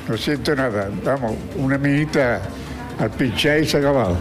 No siento nada. Vamos, una minita al pinchar y se ha acabado.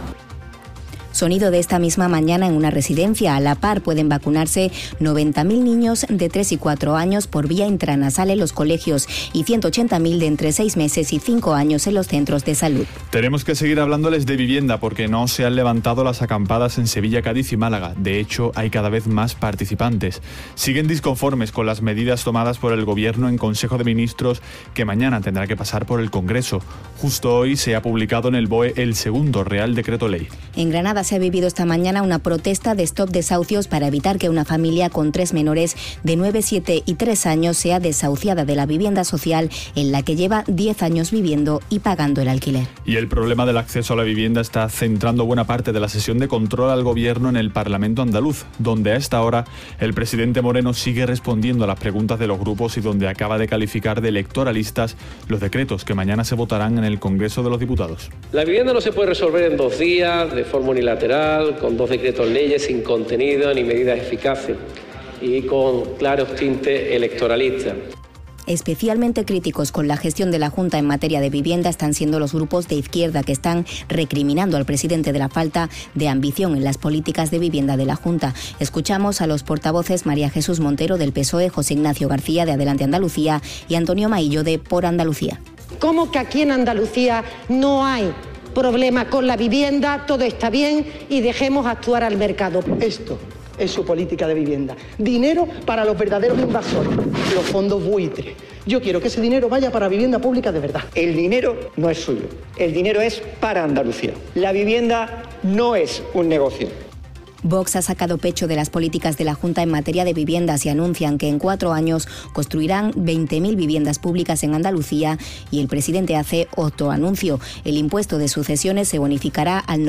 Sonido de esta misma mañana en una residencia. A la par pueden vacunarse 90.000 niños de 3 y 4 años por vía intranasal en los colegios y 180.000 de entre 6 meses y 5 años en los centros de salud. Tenemos que seguir hablándoles de vivienda porque no se han levantado las acampadas en Sevilla, Cádiz y Málaga. De hecho, hay cada vez más participantes. Siguen disconformes con las medidas tomadas por el Gobierno en Consejo de Ministros que mañana tendrá que pasar por el Congreso. Justo hoy se ha publicado en el BOE el segundo Real Decreto Ley. En Granada se ha vivido esta mañana una protesta de stop desahucios para evitar que una familia con 3 menores de 9, 7 y 3 años sea desahuciada de la vivienda social en la que lleva 10 años viviendo y pagando el alquiler. Y el problema del acceso a la vivienda está centrando buena parte de la sesión de control al Gobierno en el Parlamento andaluz, donde a esta hora el presidente Moreno sigue respondiendo a las preguntas de los grupos y donde acaba de calificar de electoralistas los decretos que mañana se votarán en el Congreso de los Diputados. La vivienda no se puede resolver en 2 días, de forma unilateral, con 2 decretos leyes sin contenido ni medidas eficaces y con claros tintes electoralistas. Especialmente críticos con la gestión de la Junta en materia de vivienda están siendo los grupos de izquierda que están recriminando al presidente de la falta de ambición en las políticas de vivienda de la Junta. Escuchamos a los portavoces María Jesús Montero del PSOE, José Ignacio García de Adelante Andalucía y Antonio Maillo de Por Andalucía. ¿Cómo que aquí en Andalucía no hay problema con la vivienda? Todo está bien y dejemos actuar al mercado. Esto es su política de vivienda. Dinero para los verdaderos invasores, los fondos buitres. Yo quiero que ese dinero vaya para vivienda pública de verdad. El dinero no es suyo, el dinero es para Andalucía. La vivienda no es un negocio. Vox ha sacado pecho de las políticas de la Junta en materia de viviendas y anuncian que en 4 años construirán 20.000 viviendas públicas en Andalucía y el presidente hace otro anuncio. El impuesto de sucesiones se bonificará al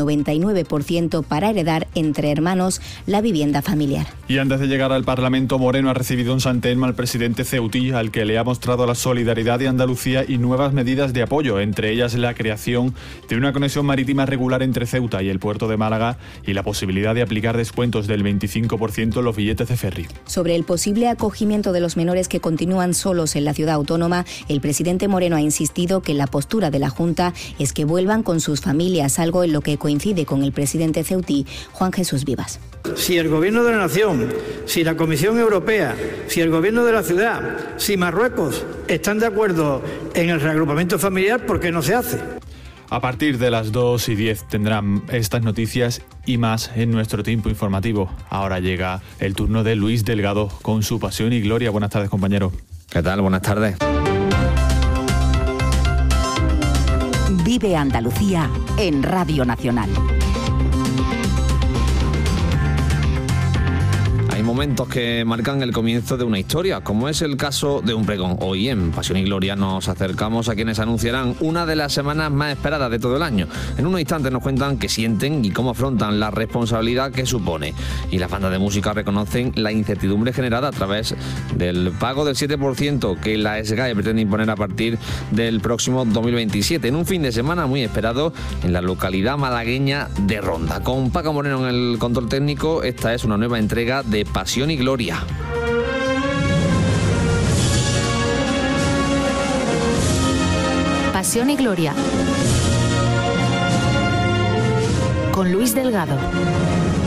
99% para heredar entre hermanos la vivienda familiar. Y antes de llegar al Parlamento, Moreno ha recibido en Sant Elm al presidente ceutí, al que le ha mostrado la solidaridad de Andalucía y nuevas medidas de apoyo, entre ellas la creación de una conexión marítima regular entre Ceuta y el puerto de Málaga y la posibilidad de aplicar descuentos del 25% en los billetes de ferry. Sobre el posible acogimiento de los menores que continúan solos en la ciudad autónoma, el presidente Moreno ha insistido que la postura de la Junta es que vuelvan con sus familias, algo en lo que coincide con el presidente ceutí, Juan Jesús Vivas. Si el Gobierno de la Nación, si la Comisión Europea, si el Gobierno de la ciudad, si Marruecos están de acuerdo en el reagrupamiento familiar, ¿por qué no se hace? A partir de las 2:10 tendrán estas noticias y más en nuestro tiempo informativo. Ahora llega el turno de Luis Delgado con su Pasión y Gloria. Buenas tardes, compañero. ¿Qué tal? Buenas tardes. Vive Andalucía en Radio Nacional. Hay momentos que marcan el comienzo de una historia, como es el caso de un pregón. Hoy en Pasión y Gloria nos acercamos a quienes anunciarán una de las semanas más esperadas de todo el año. En unos instantes nos cuentan qué sienten y cómo afrontan la responsabilidad que supone. Y las bandas de música reconocen la incertidumbre generada a través del pago del 7% que la SGAE pretende imponer a partir del próximo 2027, en un fin de semana muy esperado en la localidad malagueña de Ronda. Con Paco Moreno en el control técnico, esta es una nueva entrega de Pasión y Gloria. Pasión y Gloria. Con Luis Delgado.